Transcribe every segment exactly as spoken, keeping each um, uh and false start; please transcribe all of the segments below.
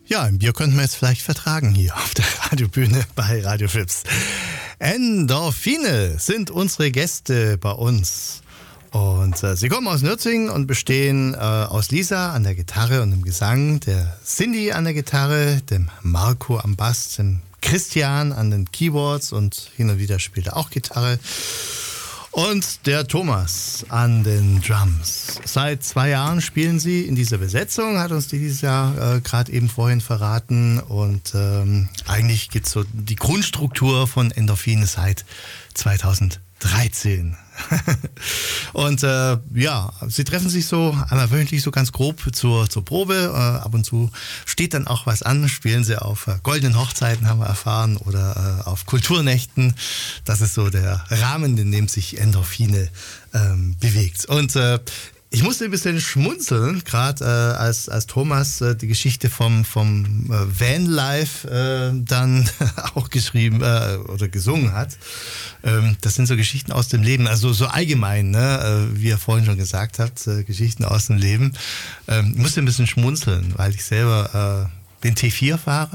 Ja, ein Bier könnten wir jetzt vielleicht vertragen hier auf der Radiobühne bei Radio Fips. Endorphine sind unsere Gäste bei uns. Und äh, sie kommen aus Nürtingen und bestehen äh, aus Lisa an der Gitarre und dem Gesang, der Cindy an der Gitarre, dem Marco am Bass, dem Christian an den Keyboards und hin und wieder spielt er auch Gitarre. Und der Thomas an den Drums. Seit zwei Jahren spielen sie in dieser Besetzung, hat uns die dieses Jahr äh, gerade eben vorhin verraten. Und ähm, eigentlich gibt es so die Grundstruktur von Endorphine seit zweitausenddreizehn. Und äh, ja, sie treffen sich so einmal wöchentlich so ganz grob zur, zur Probe. Äh, ab und zu steht dann auch was an. Spielen sie auf äh, goldenen Hochzeiten, haben wir erfahren, oder äh, auf Kulturnächten. Das ist so der Rahmen, in dem sich Endorphine ähm, bewegt. Und äh, ich musste ein bisschen schmunzeln, gerade äh, als, als Thomas äh, die Geschichte vom, vom äh, Vanlife äh, dann auch geschrieben äh, oder gesungen hat. Ähm, das sind so Geschichten aus dem Leben, also so allgemein, ne? äh, wie er vorhin schon gesagt hat, äh, Geschichten aus dem Leben. Ähm, ich musste ein bisschen schmunzeln, weil ich selber äh, den T vier fahre.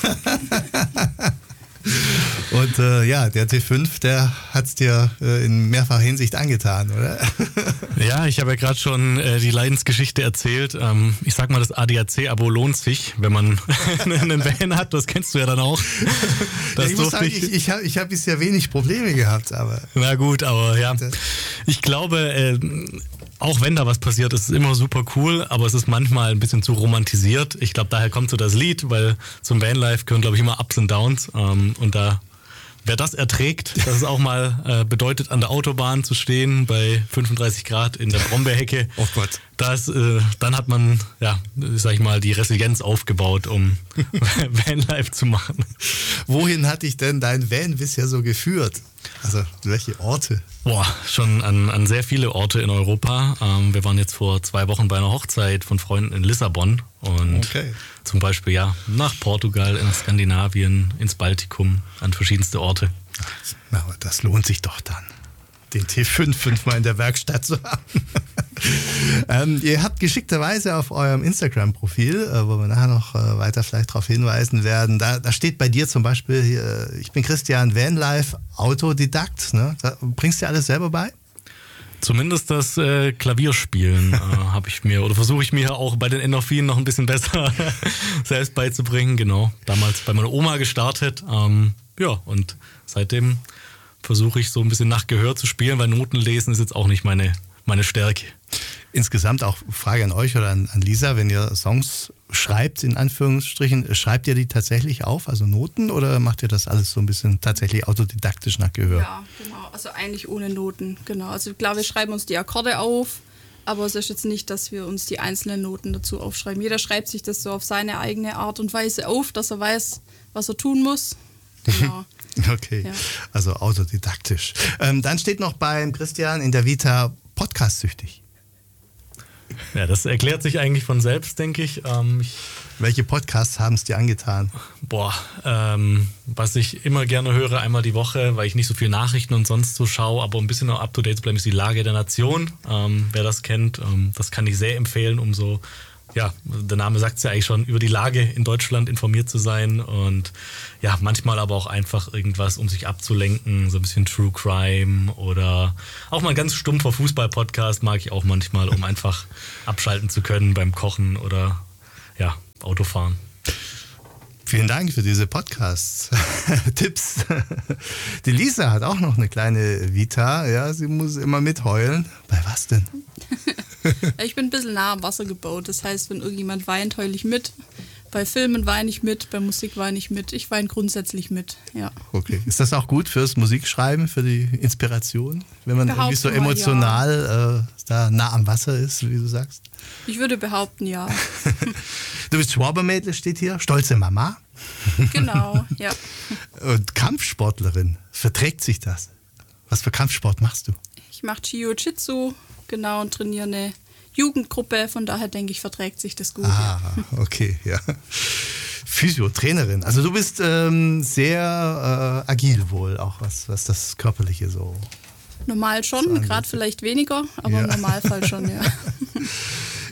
Und äh, ja, der T fünf, der hat es dir äh, in mehrfacher Hinsicht angetan, oder? Ja, ich habe ja gerade schon äh, die Leidensgeschichte erzählt. Ähm, ich sag mal, das A D A C-Abo lohnt sich, wenn man einen Van hat. Das kennst du ja dann auch. Das ja, ich muss sagen, ich, ich habe ich hab bisher wenig Probleme gehabt. Aber na gut, aber ja, ich glaube, äh, auch wenn da was passiert, ist es immer super cool, aber es ist manchmal ein bisschen zu romantisiert. Ich glaube, daher kommt so das Lied, weil zum Vanlife gehören, glaube ich, immer Ups und Downs. Ähm, und da, wer das erträgt, dass es auch mal äh, bedeutet, an der Autobahn zu stehen bei fünfunddreißig Grad in der Brombeerhecke. Oh Gott. Das, äh, dann hat man, ja, sag ich mal, die Resilienz aufgebaut, um Vanlife zu machen. Wohin hat dich denn dein Van bisher so geführt? Also welche Orte? Boah, schon an, an sehr viele Orte in Europa. Ähm, wir waren jetzt vor zwei Wochen bei einer Hochzeit von Freunden in Lissabon und okay. Zum Beispiel ja nach Portugal, in Skandinavien, ins Baltikum, an verschiedenste Orte. Na, aber das lohnt sich doch dann, den T fünf fünfmal in der Werkstatt zu haben. ähm, ihr habt geschickterweise auf eurem Instagram-Profil, äh, wo wir nachher noch äh, weiter vielleicht darauf hinweisen werden, da, da steht bei dir zum Beispiel, hier, ich bin Christian Vanlife, Autodidakt. Ne? Da bringst du dir alles selber bei? Zumindest das äh, Klavierspielen äh, habe ich mir, oder versuche ich mir auch bei den Endorphinen noch ein bisschen besser selbst beizubringen. Genau, damals bei meiner Oma gestartet. Ähm, ja, und seitdem versuche ich so ein bisschen nach Gehör zu spielen, weil Noten lesen ist jetzt auch nicht meine, meine Stärke. Insgesamt auch Frage an euch oder an, an Lisa, wenn ihr Songs schreibt, in Anführungsstrichen, schreibt ihr die tatsächlich auf, also Noten, oder macht ihr das alles so ein bisschen tatsächlich autodidaktisch nach Gehör? Ja, genau, also eigentlich ohne Noten, genau. Also klar, wir schreiben uns die Akkorde auf, aber es ist jetzt nicht, dass wir uns die einzelnen Noten dazu aufschreiben. Jeder schreibt sich das so auf seine eigene Art und Weise auf, dass er weiß, was er tun muss. Genau. Okay, ja. Also autodidaktisch. Ähm, dann steht noch beim Christian in der Vita Podcast-süchtig. Ja, das erklärt sich eigentlich von selbst, denke ich. Ähm, ich Welche Podcasts haben es dir angetan? Boah, ähm, was ich immer gerne höre, einmal die Woche, weil ich nicht so viel Nachrichten und sonst so schaue, aber ein bisschen noch up to date zu bleiben, ist die Lage der Nation. Ähm, wer das kennt, ähm, das kann ich sehr empfehlen, um so, ja, der Name sagt es ja eigentlich schon, über die Lage in Deutschland informiert zu sein und ja, manchmal aber auch einfach irgendwas, um sich abzulenken, so ein bisschen True Crime oder auch mal ein ganz stumpfer Fußball-Podcast mag ich auch manchmal, um einfach abschalten zu können beim Kochen oder ja, Autofahren. Vielen Dank für diese Podcast-Tipps. Die Lisa hat auch noch eine kleine Vita. Ja, sie muss immer mitheulen. Bei was denn? Ich bin ein bisschen nah am Wasser gebaut. Das heißt, wenn irgendjemand weint, heule ich mit. Bei Filmen weine ich mit, bei Musik weine ich mit. Ich weine grundsätzlich mit, ja. Okay. Ist das auch gut fürs Musikschreiben, für die Inspiration? Wenn man irgendwie so emotional ja. äh, da nah am Wasser ist, wie du sagst? Ich würde behaupten, ja. Du bist Schwabermädel, steht hier. Stolze Mama. Genau, ja. Und Kampfsportlerin. Verträgt sich das? Was für Kampfsport machst du? Ich mache Jiu-Jitsu, genau, und trainiere eine Jugendgruppe. Von daher denke ich, verträgt sich das gut. Ah, ja. Okay, ja. Physiotrainerin. Also du bist ähm, sehr äh, agil wohl, auch was, was das Körperliche so... Normal schon, gerade vielleicht weniger, aber ja. Im Normalfall schon, ja.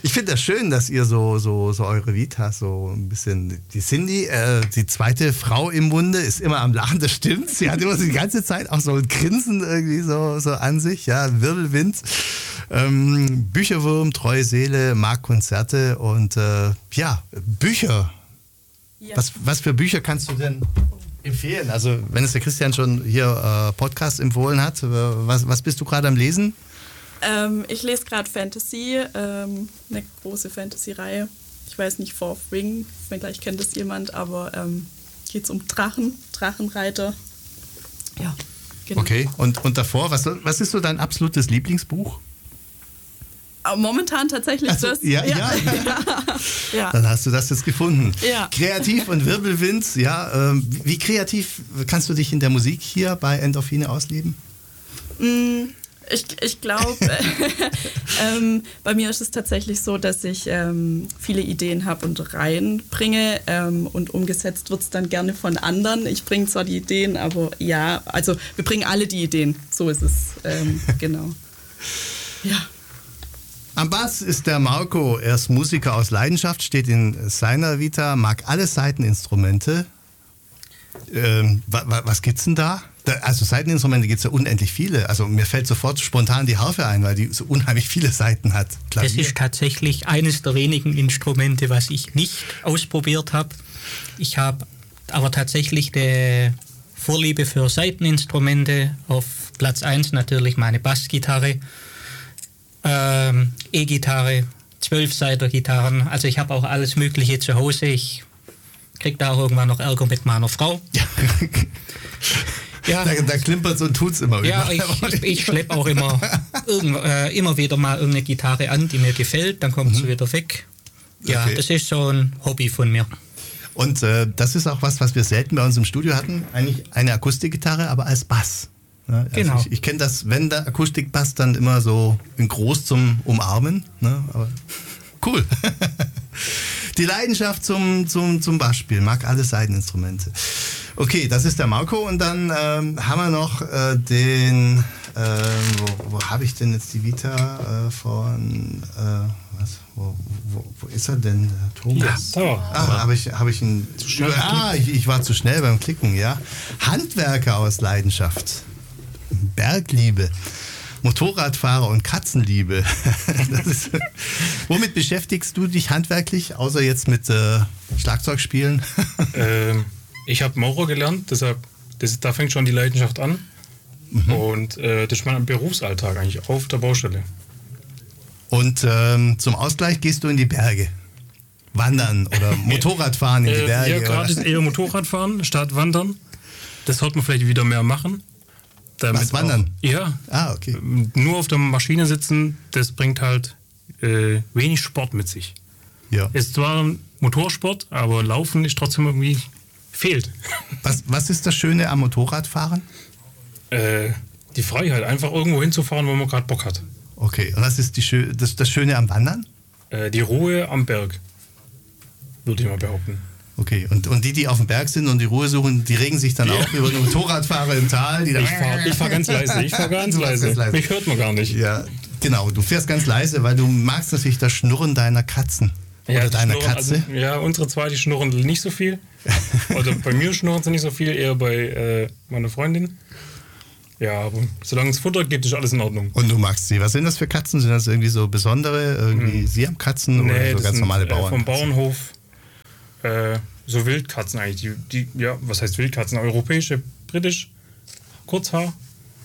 Ich finde das schön, dass ihr so, so, so eure Vita so ein bisschen. Die Cindy, äh, die zweite Frau im Munde, ist immer am Lachen, das stimmt. Sie hat immer so die ganze Zeit auch so ein Grinsen irgendwie so, so an sich, ja, Wirbelwind. Ähm, Bücherwurm, treue Seele, mag Konzerte und äh, ja, Bücher. Ja. Was, was für Bücher kannst du denn empfehlen? Also, wenn es der Christian schon hier äh, Podcast empfohlen hat, was, was bist du gerade am Lesen? Ähm, ich lese gerade Fantasy, ähm, eine große Fantasy-Reihe. Ich weiß nicht, Fourth Ring, vielleicht kennt das jemand, aber ähm, geht es um Drachen, Drachenreiter. Ja, genau. Okay, und, und davor, was, was ist so dein absolutes Lieblingsbuch? Momentan tatsächlich also, das. Ja, ja. Ja. Ja. Dann hast du das jetzt gefunden. Ja. Kreativ und Wirbelwind, ja. Ähm, wie kreativ kannst du dich in der Musik hier bei Endorphine ausleben? Ich, ich glaube, ähm, bei mir ist es tatsächlich so, dass ich ähm, viele Ideen habe und reinbringe ähm, und umgesetzt wird es dann gerne von anderen. Ich bringe zwar die Ideen, aber ja, also wir bringen alle die Ideen. So ist es, ähm, genau. Ja. Am Bass ist der Marco, er ist Musiker aus Leidenschaft, steht in seiner Vita, mag alle Saiteninstrumente. Ähm, wa, wa, was gibt's denn da? da also Saiteninstrumente gibt es ja unendlich viele. Also mir fällt sofort spontan die Harfe ein, weil die so unheimlich viele Saiten hat. Klavier. Das ist tatsächlich eines der wenigen Instrumente, was ich nicht ausprobiert habe. Ich habe aber tatsächlich die Vorliebe für Saiteninstrumente. Auf Platz eins natürlich meine Bassgitarre. Ähm, E-Gitarre, Zwölfseiter-Gitarren, also ich habe auch alles Mögliche zu Hause. Ich kriege da auch irgendwann noch Ärger mit meiner Frau. Ja. Ja. Da, da klimpert und tut's immer wieder. Ja, ich, ich, ich schleppe auch immer, irgend, äh, immer wieder mal irgendeine Gitarre an, die mir gefällt, dann kommt mhm. sie wieder weg. Ja, okay. Das ist so ein Hobby von mir. Und äh, das ist auch was, was wir selten bei uns im Studio hatten, eigentlich eine Akustikgitarre, aber als Bass. Ja, also genau. Ich, ich kenne das, wenn der Akustik passt, dann immer so in groß zum Umarmen. Ne? Aber cool. Die Leidenschaft zum, zum, zum Bassspielen, mag alle Saiteninstrumente. Okay, das ist der Marco und dann ähm, haben wir noch äh, den, äh, wo, wo habe ich denn jetzt die Vita äh, von, äh, was, wo, wo, wo ist er denn, der Thomas? Ja, da. Ah, habe ich, hab ich ihn, ah, ich, ich war zu schnell beim Klicken, ja. Handwerker aus Leidenschaft. Bergliebe, Motorradfahrer und Katzenliebe. Das ist, womit beschäftigst du dich handwerklich, außer jetzt mit äh, Schlagzeugspielen? Ähm, ich habe Maurer gelernt, deshalb das, da fängt schon die Leidenschaft an. Mhm. Und äh, das ist mein Berufsalltag eigentlich auf der Baustelle. Und ähm, zum Ausgleich gehst du in die Berge? Wandern oder Motorradfahren in die Berge? Ja, gerade ist eher Motorradfahren statt Wandern. Das sollte man vielleicht wieder mehr machen. Was, wandern? Auch, ja. Ah, okay. Nur auf der Maschine sitzen, das bringt halt äh, wenig Sport mit sich. Ja. Es ist zwar ein Motorsport, aber Laufen ist trotzdem irgendwie fehlt. Was, was ist das Schöne am Motorradfahren? Äh, die Freiheit, einfach irgendwo hinzufahren, wo man gerade Bock hat. Okay, und was ist die Schö- das, das Schöne am Wandern? Äh, die Ruhe am Berg, würde ich mal behaupten. Okay, und, und die, die auf dem Berg sind und die Ruhe suchen, die regen sich dann ja. auch über den Motorradfahrer im Tal. Die ich fahre fahr ganz leise, ich fahre ganz leise. leise. Mich hört man gar nicht. Ja, genau, du fährst ganz leise, weil du magst natürlich das Schnurren deiner Katzen. Oder ja, deiner Katze. Also, ja, unsere zwei, die schnurren nicht so viel. Oder bei mir schnurren sie nicht so viel, eher bei äh, meiner Freundin. Ja, aber solange es Futter gibt, ist alles in Ordnung. Und du magst sie. Was sind das für Katzen? Sind das irgendwie so besondere, irgendwie hm. Siamkatzen nee, oder so ganz sind, normale Bauern? Äh, vom Bauernhof. Äh, so Wildkatzen eigentlich. Die, die, ja, was heißt Wildkatzen? Europäische, britisch, Kurzhaar.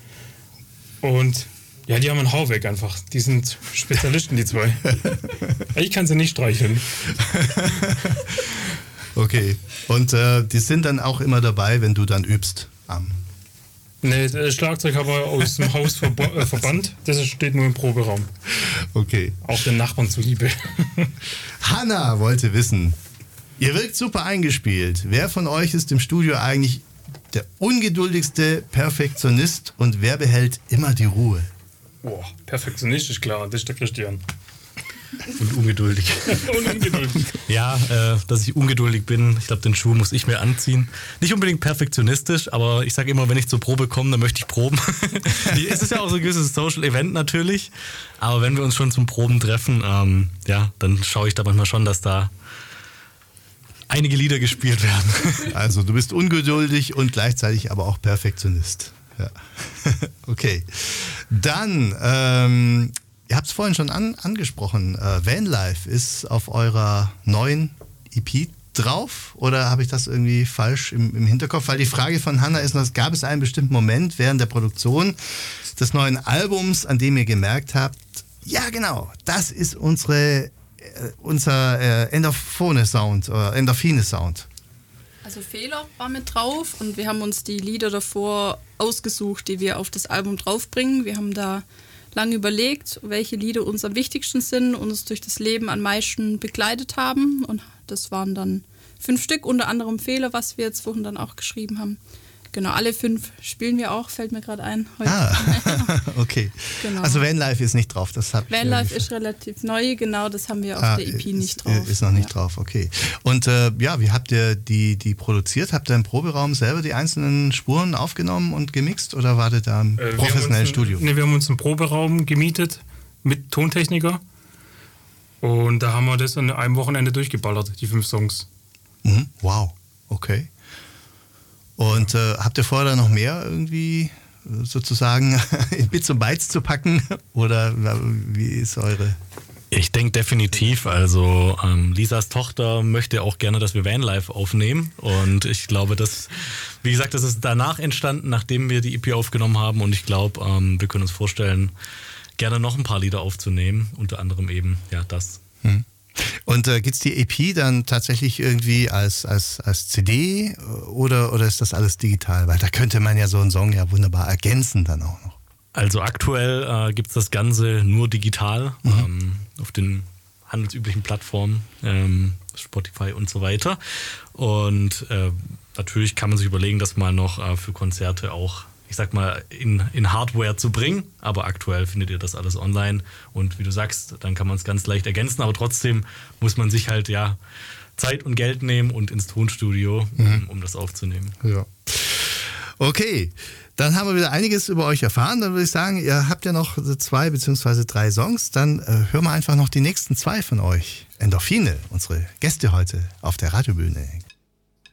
Und ja, die haben ein Haar weg einfach. Die sind Spezialisten, die zwei. Ich kann sie nicht streicheln. Okay. Und äh, die sind dann auch immer dabei, wenn du dann übst am. Nee, das Schlagzeug habe ich aus dem Haus verb- äh, verbannt. Das steht nur im Proberaum. Okay. Auch den Nachbarn zuliebe. Hanna wollte wissen, ihr wirkt super eingespielt. Wer von euch ist im Studio eigentlich der ungeduldigste Perfektionist und wer behält immer die Ruhe? Boah, perfektionistisch, klar. Das ist der Christian. Und ungeduldig. Und ungeduldig. Ja, äh, dass ich ungeduldig bin. Ich glaube, den Schuh muss ich mir anziehen. Nicht unbedingt perfektionistisch, aber ich sage immer, wenn ich zur Probe komme, dann möchte ich proben. Es ist ja auch so ein gewisses Social Event natürlich. Aber wenn wir uns schon zum Proben treffen, ähm, ja, dann schaue ich da manchmal schon, dass da einige Lieder gespielt werden. Also du bist ungeduldig und gleichzeitig aber auch Perfektionist. Ja. Okay. Dann, ähm, ihr habt es vorhin schon an, angesprochen, äh, Vanlife ist auf eurer neuen E P drauf, oder habe ich das irgendwie falsch im, im Hinterkopf? Weil die Frage von Hanna ist noch, gab es einen bestimmten Moment während der Produktion des neuen Albums, an dem ihr gemerkt habt, ja genau, das ist unsere, äh, unser äh, Endorphone-Sound, äh, Endorphine-Sound. Also Fehler war mit drauf und wir haben uns die Lieder davor ausgesucht, die wir auf das Album draufbringen. Wir haben da lange überlegt, welche Lieder uns am wichtigsten sind und uns durch das Leben am meisten begleitet haben. Und das waren dann fünf Stück, unter anderem Fehler, was wir jetzt vorhin dann auch geschrieben haben. Genau, alle fünf spielen wir auch, fällt mir gerade ein. Heute. Ah, okay. Genau. Also Vanlife ist nicht drauf. Das habt Vanlife ist relativ neu, genau, das haben wir auf ah, der E P ist, nicht drauf. Ist noch nicht ja. drauf, okay. Und äh, ja, wie habt ihr die, die produziert? Habt ihr im Proberaum selber die einzelnen Spuren aufgenommen und gemixt oder war ihr da im Äh, professionellen ein, Studio? Ne, wir haben uns einen Proberaum gemietet mit Tontechniker. Und da haben wir das an einem Wochenende durchgeballert, die fünf Songs. Mhm. Wow, okay. Und äh, habt ihr vor, da noch mehr irgendwie sozusagen in Bits und Bytes zu packen? Oder wie ist eure... Ich denke definitiv. Also ähm, Lisas Tochter möchte auch gerne, dass wir Vanlife aufnehmen. Und ich glaube, dass, wie gesagt, das ist danach entstanden, nachdem wir die E P aufgenommen haben. Und ich glaube, ähm, wir können uns vorstellen, gerne noch ein paar Lieder aufzunehmen. Unter anderem eben, ja, das. Hm. Und äh, gibt es die E P dann tatsächlich irgendwie als, als, als C D oder, oder ist das alles digital? Weil da könnte man ja so einen Song ja wunderbar ergänzen dann auch noch. Also aktuell äh, gibt es das Ganze nur digital, mhm. ähm, auf den handelsüblichen Plattformen, ähm, Spotify und so weiter. Und äh, natürlich kann man sich überlegen, das mal noch äh, für Konzerte auch, ich sag mal, in, in Hardware zu bringen. Aber aktuell findet ihr das alles online. Und wie du sagst, dann kann man es ganz leicht ergänzen. Aber trotzdem muss man sich halt ja Zeit und Geld nehmen und ins Tonstudio, mhm. um, um das aufzunehmen. Ja. Okay, dann haben wir wieder einiges über euch erfahren. Dann würde ich sagen, ihr habt ja noch zwei beziehungsweise drei Songs. Dann äh, hören wir einfach noch die nächsten zwei von euch. Endorphine, unsere Gäste heute auf der Radiobühne.